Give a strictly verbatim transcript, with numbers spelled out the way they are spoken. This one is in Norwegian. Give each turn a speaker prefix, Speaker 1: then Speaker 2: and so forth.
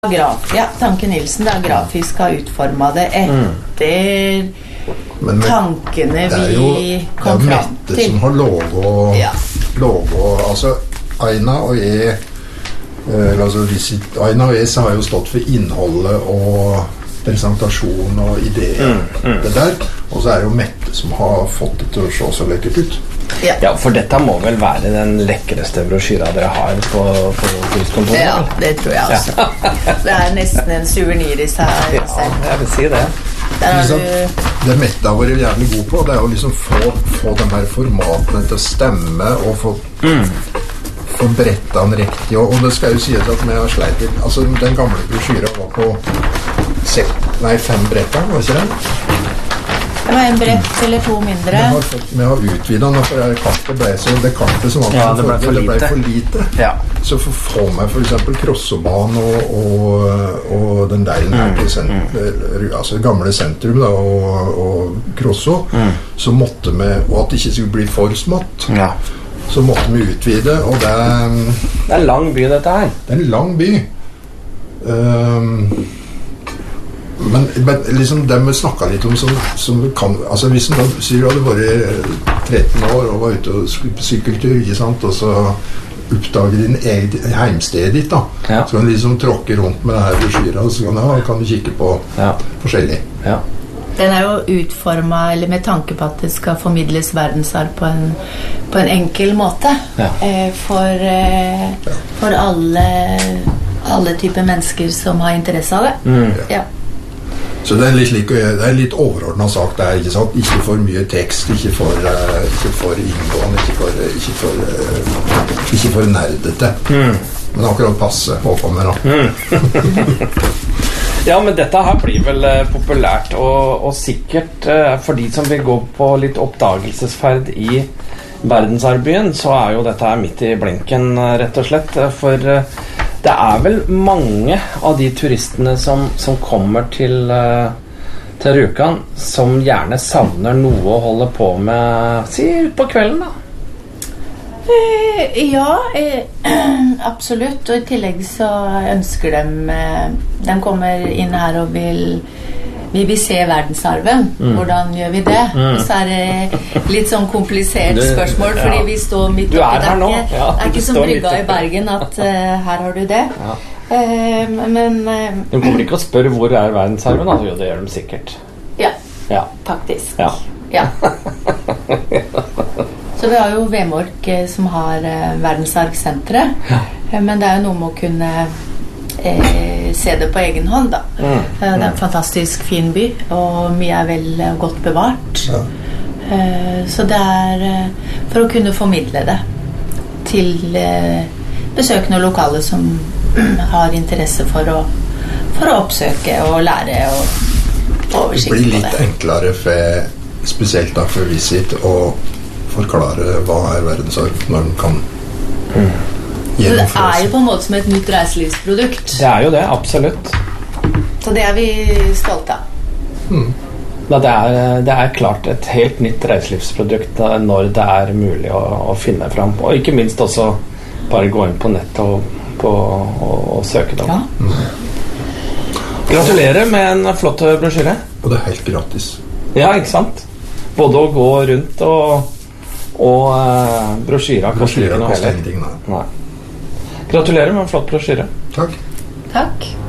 Speaker 1: Graf, ja, Tanke Nilsen da grafisk har utformet det etter
Speaker 2: Men med,
Speaker 1: tankene
Speaker 2: det er jo,
Speaker 1: vi kom
Speaker 2: det er
Speaker 1: fram
Speaker 2: Mette
Speaker 1: til.
Speaker 2: som har logo,
Speaker 1: Ja.
Speaker 2: logo altså Aina og jeg eh, altså, visit, Aina og jeg har jo stått for innholdet og presentasjon og ideer
Speaker 3: mm, mm.
Speaker 2: det der, og så er det jo Mette som har fått det til å se så lekkert ut.
Speaker 1: Ja.
Speaker 3: Ja, for dette må vel være den lekreste brosjyra dere har på, på kunstkontoret?
Speaker 1: Ja, det tror jeg også. Ja. Det er nesten en souvenir i seg
Speaker 3: Ja,
Speaker 1: selv.
Speaker 3: jeg vil si det.
Speaker 1: Der har
Speaker 2: Liksom,
Speaker 1: du...
Speaker 2: det Mette har vært jævlig god på, det er jo liksom få, få de her formatene til å stemme og få,
Speaker 3: Mm.
Speaker 2: få bretta den riktig, og, og det skal jo sies at vi har sleit litt. Altså, den gamle brosjyra var på sek, nei, fem bretter, var ikke det?
Speaker 1: Det var en brett eller to mindre.
Speaker 2: Vi har, fått- vi har utvidet den, for det kartet ble så, det kartet som var
Speaker 3: Ja,
Speaker 2: på
Speaker 3: det ble
Speaker 2: forrige,
Speaker 3: for
Speaker 2: det ble
Speaker 3: lite.
Speaker 2: for lite.
Speaker 3: Ja.
Speaker 2: Så for å få med for eksempel Krossobanen og, og, og den delen her til sent, altså gamle sentrum da, og, og Krosso,
Speaker 3: Mm.
Speaker 2: så måtte vi, og at det ikke skulle bli for smått,
Speaker 3: Ja.
Speaker 2: så måtte vi utvide, og det,
Speaker 3: Det er en lang by, dette her.
Speaker 2: det er en lang by. Um, men, men liksom det vi snakket litt om som, som kan, altså hvis man sier du hadde vært tretten år og var ute og skulle på sykkeltur, ikke sant, og så oppdager din eget heimsted ditt da,
Speaker 3: Ja.
Speaker 2: så kan du liksom tråkke rundt med denne brosjyra, og så kan, ja, kan du kikke på
Speaker 3: Ja.
Speaker 2: forskjellig.
Speaker 3: Ja.
Speaker 1: Den er jo utformet eller med tanke på at det skal formidles verdensarv på en, på en enkel måte.
Speaker 3: Ja.
Speaker 1: Eh, for, eh, for alle, alle typer mennesker som har interesse av det.
Speaker 3: Mm.
Speaker 1: Ja.
Speaker 2: Så det er litt, like, det er litt overordnet sagt det er, ikke sant? Ikke for mye tekst, ikke for, uh, ikke for inngående, ikke for, ikke for, uh, ikke for nerdete.
Speaker 3: Mm.
Speaker 2: Men akkurat passe, håper vi da.
Speaker 3: Ja, men dette her blir vel eh, populært, og, og sikkert eh, for de som vil gå på litt oppdagelsesferd i verdensarvbyen, så er jo dette her midt i blinken, eh, rett og slett. eh, For eh, det er vel mange av de turistene som, som kommer til, eh, til Rjukan, som gjerne savner noe å holde på med, si, ut på kvelden da.
Speaker 1: Eh, ja, eh, absolutt. Og i tillegg så ønsker de eh, De kommer inn her og vil Vi vil se verdensarven. Hvordan gjør vi det?
Speaker 3: Mm.
Speaker 1: Og så er det litt sånn komplisert
Speaker 3: Det-
Speaker 1: spørsmål,
Speaker 3: ja.
Speaker 1: fordi vi står midt
Speaker 3: Du
Speaker 1: oppi
Speaker 3: er
Speaker 1: det.
Speaker 3: her nå.
Speaker 1: ikke-
Speaker 3: Ja,
Speaker 1: det er
Speaker 3: du
Speaker 1: ikke som
Speaker 3: står midt
Speaker 1: brygga i
Speaker 3: oppi.
Speaker 1: Bergen at eh, her har du det.
Speaker 3: Ja.
Speaker 1: Eh, men eh,
Speaker 3: De kommer ikke og spør hvor er verdensarven, altså. Jo, det gjør de sikkert.
Speaker 1: ja,
Speaker 3: Ja.
Speaker 1: faktisk.
Speaker 3: Ja.
Speaker 1: Ja. Så vi har jo Vemork eh, som har eh, verdensarvsenteret. Eh, Men det er jo noe med å kunne eh, se det på egen hånd, da.
Speaker 3: Mm.
Speaker 1: Eh, Det er en fantastisk fin by, og mye er vel eh, godt bevart.
Speaker 2: Ja.
Speaker 1: Eh, Så det er eh, for å kunne formidle det til eh, besøkende og lokale som har interesse for å, for å oppsøke og lære og
Speaker 2: Det
Speaker 1: oversikt
Speaker 2: blir
Speaker 1: på
Speaker 2: litt
Speaker 1: det.
Speaker 2: enklere for, spesielt da for Visit å forklare hva er verdensarv når den kan
Speaker 1: Så det
Speaker 2: gjennomføre
Speaker 1: er jo
Speaker 2: seg.
Speaker 1: på en måte som et nytt reiselivsprodukt.
Speaker 3: Det er jo det, absolutt.
Speaker 1: Så det er vi stolte av.
Speaker 3: Da det, er, det er klart et helt nytt reiselivsprodukt eh, når det er mulig å, å finne fram. Og ikke minst også bare gå inn på nettet og, på, og, og søke det.
Speaker 1: Ja.
Speaker 3: Gratulerer med en flott brosjyre.
Speaker 2: Og det er helt gratis.
Speaker 3: Ja, ikke sant? Både å gå rundt og, og uh, brosjyra koster
Speaker 2: Brosjyra
Speaker 3: ikke noe
Speaker 2: koster
Speaker 3: heller.
Speaker 2: ingenting, nei.
Speaker 3: Nei. Gratulerer med en flott brosjyre.
Speaker 2: Takk.
Speaker 1: Takk.